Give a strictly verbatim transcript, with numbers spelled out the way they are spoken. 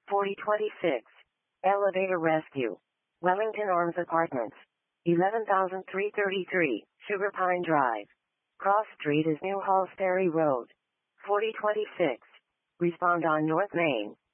forty twenty-six. Elevator rescue. Wellington Arms Apartments. eleven thousand three hundred thirty-three, Sugar Pine Drive. Cross Street is New Hallsbury Road. forty twenty-six. Respond on North Main.